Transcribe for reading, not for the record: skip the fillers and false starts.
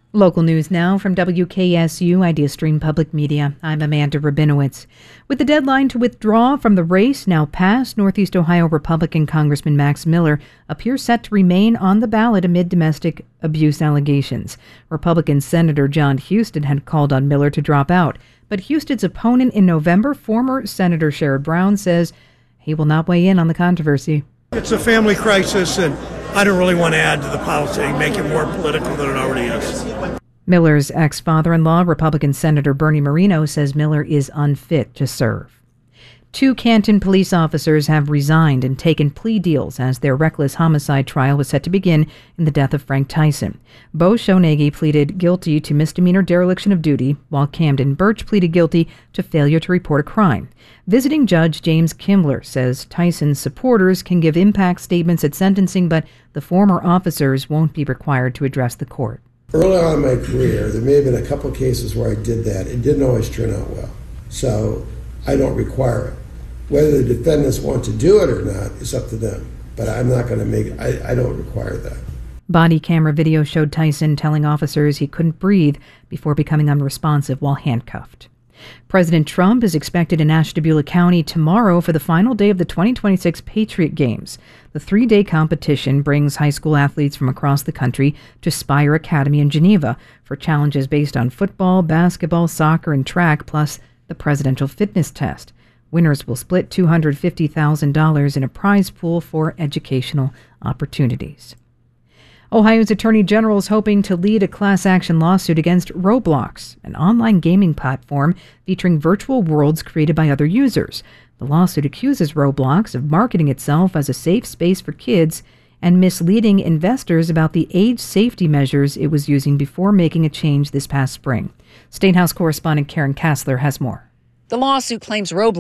Local news now from WKSU Idea Stream Public Media. I'm Amanda Rabinowitz. With the deadline to withdraw from the race now passed, Northeast Ohio Republican Congressman Max Miller appears set to remain on the ballot amid domestic abuse allegations. Republican Senator John Husted had called on Miller to drop out, but Husted's opponent in November, former Senator Sherrod Brown, says he will not weigh in on the controversy. It's a family crisis, and I don't really want to add to the policy, make it more political than it already is. Miller's ex-father-in-law, Republican Senator Bernie Moreno, says Miller is unfit to serve. 2 Canton police officers have resigned and taken plea deals as their reckless homicide trial was set to begin in the death of Frank Tyson. Bo Shonegi pleaded guilty to misdemeanor dereliction of duty, while Camden Birch pleaded guilty to failure to report a crime. Visiting Judge James Kimbler says Tyson's supporters can give impact statements at sentencing, but the former officers won't be required to address the court. Early on in my career, there may have been a couple of cases where I did that. It didn't always turn out well, so I don't require it. Whether the defendants want to do it or not is up to them, but I'm not going to make it. I don't require that. Body camera video showed Tyson telling officers he couldn't breathe before becoming unresponsive while handcuffed. President Trump is expected in Ashtabula County tomorrow for the final day of the 2026 Patriot Games. The 3-day competition brings high school athletes from across the country to Spire Academy in Geneva for challenges based on football, basketball, soccer, and track, plus the presidential fitness test. Winners will split $250,000 in a prize pool for educational opportunities. Ohio's Attorney General is hoping to lead a class action lawsuit against Roblox, an online gaming platform featuring virtual worlds created by other users. The lawsuit accuses Roblox of marketing itself as a safe space for kids and misleading investors about the age safety measures it was using before making a change this past spring. State House correspondent Karen Kassler has more. The lawsuit claims Roblox